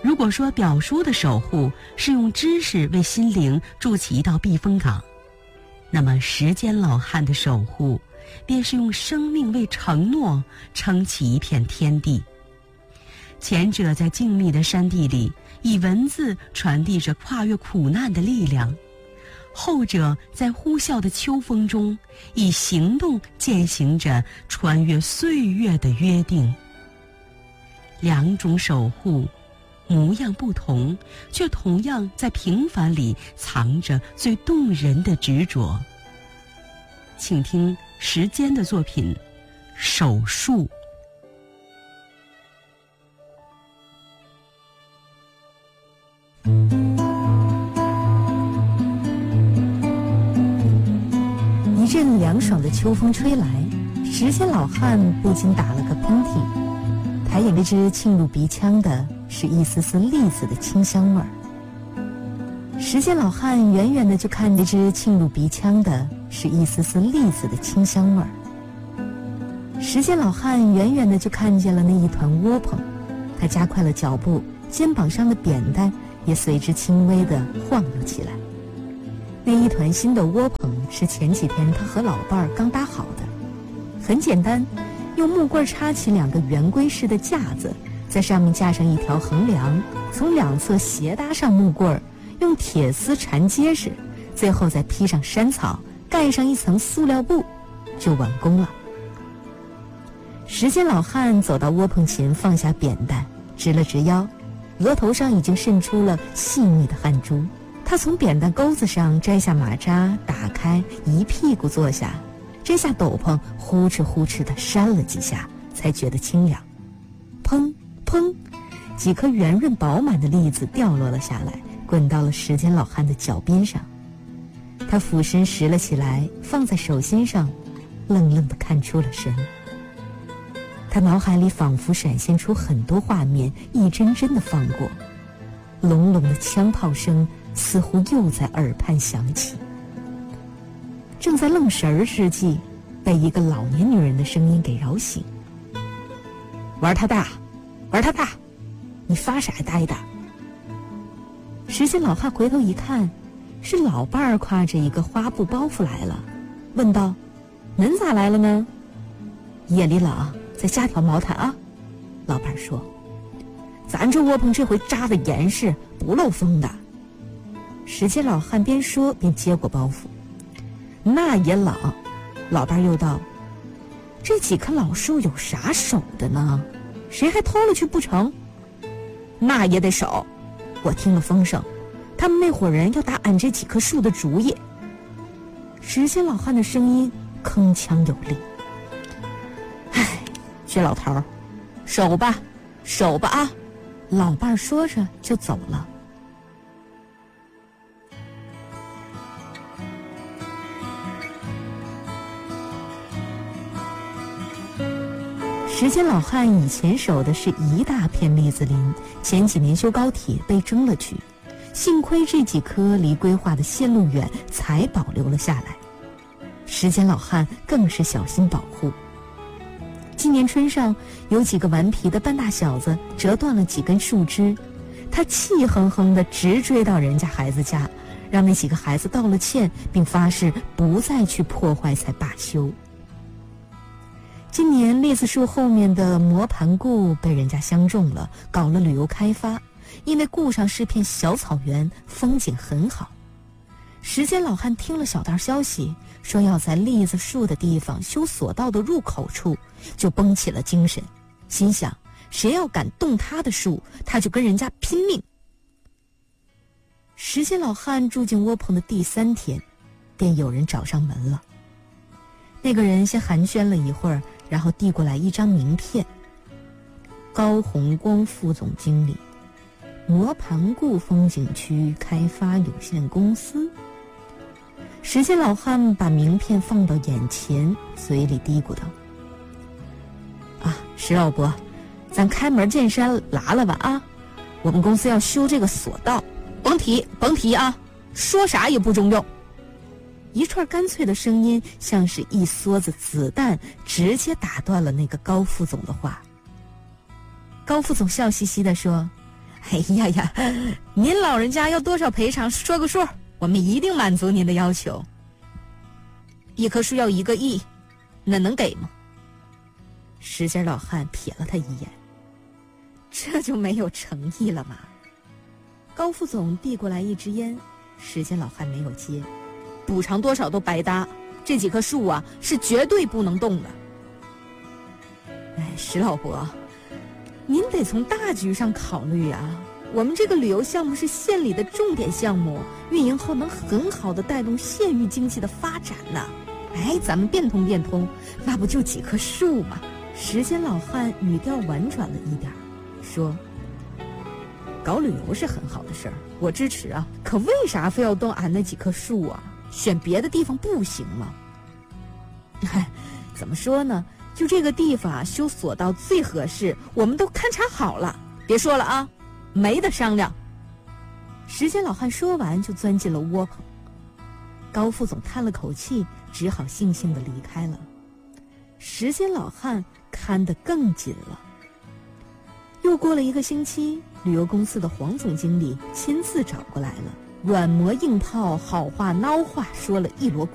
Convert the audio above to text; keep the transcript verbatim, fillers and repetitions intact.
如果说表叔的守护是用知识为心灵筑起一道避风港，那么时间老汉的守护便是用生命为承诺撑起一片天地。前者在静谧的山地里以文字传递着跨越苦难的力量，后者在呼啸的秋风中以行动践行着穿越岁月的约定。两种守护模样不同，却同样在平凡里藏着最动人的执着。请听时间的作品《手术》。 一阵凉爽的秋风吹来，时间老汉不禁打了个喷嚏，抬眼这只沁入鼻腔的是一丝丝栗子的清香味儿。时间老汉远远的就看这只沁入鼻腔的是一丝丝栗子的清香味儿。时间老汉远远的就看见了那一团窝棚，他加快了脚步，肩膀上的扁担也随之轻微的晃悠起来。那一团新的窝棚是前几天他和老伴儿刚搭好的，很简单，用木棍插起两个圆规式的架子，在上面架上一条横梁，从两侧斜搭上木棍，用铁丝缠结实，最后再披上山草，盖上一层塑料布，就完工了。时间老汉走到窝棚前，放下扁担，直了直腰，额头上已经渗出了细密的汗珠。他从扁担钩子上摘下马扎，打开，一屁股坐下，这下斗篷呼哧呼哧地扇了几下，才觉得清凉。砰砰，几颗圆润饱满的栗子掉落了下来，滚到了时间老汉的脚边上。他俯身拾了起来，放在手心上，愣愣地看出了神。他脑海里仿佛闪现出很多画面，一帧帧地放过，隆隆的枪炮声似乎又在耳畔响起。正在愣神儿之际，被一个老年女人的声音给扰醒。玩他大，玩他大，你发傻呆的。时间老汉回头一看，是老伴儿挎着一个花布包袱来了，问道：恁咋来了呢？夜里冷，再加条毛毯啊。老伴儿说：咱这窝棚这回扎的严实，不漏风的。时间老汉边说边接过包袱。那也冷。老伴又道：这几棵老树有啥守的呢？谁还偷了去不成？那也得守。我听了风声，他们那伙人要打俺这几棵树的主意。时间老汉的声音铿锵有力。唉，薛老头儿，守吧，守吧啊！老伴说着就走了。时间老汉以前守的是一大片栗子林，前几年修高铁被征了去，幸亏这几棵离规划的线路远，才保留了下来。时间老汉更是小心保护。今年春上，有几个顽皮的半大小子折断了几根树枝，他气哼哼地直追到人家孩子家，让那几个孩子道了歉，并发誓不再去破坏才罢休。今年栗子树后面的磨盘固被人家相中了，搞了旅游开发，因为固上是片小草原，风景很好。时间老汉听了小道消息，说要在栗子树的地方修索道的入口处，就绷起了精神，心想谁要敢动他的树，他就跟人家拼命。时间老汉住进窝棚的第三天，便有人找上门了。那个人先寒暄了一会儿，然后递过来一张名片：高宏光副总经理，磨盘固风景区开发有限公司。时间老汉把名片放到眼前，嘴里嘀咕道：啊，石老伯，咱开门见山拉了吧啊！我们公司要修这个索道，甭提甭提啊，说啥也不中用。一串干脆的声音像是一梭子子弹，直接打断了那个高副总的话。高副总笑嘻嘻地说： 哎呀呀，您老人家要多少赔偿说个数，我们一定满足您的要求。一棵树要一个亿，那能给吗？时间老汉瞥了他一眼，这就没有诚意了嘛。高副总递过来一支烟，时间老汉没有接。补偿多少都白搭，这几棵树啊是绝对不能动的。哎，石老伯，您得从大局上考虑啊。我们这个旅游项目是县里的重点项目，运营后能很好的带动县域经济的发展呢。哎，咱们变通变通，那不就几棵树吗？时间老汉语调婉转了一点，说：搞旅游是很好的事儿，我支持啊。可为啥非要动俺那几棵树啊？选别的地方不行吗？嗨，怎么说呢？就这个地方啊，修索道最合适，我们都勘察好了。别说了啊，没得商量。时间老汉说完就钻进了窝棚。高副总叹了口气，只好悻悻地离开了。时间老汉看得更紧了。又过了一个星期，旅游公司的黄总经理亲自找过来了，软磨硬泡，好话孬话说了一箩筐。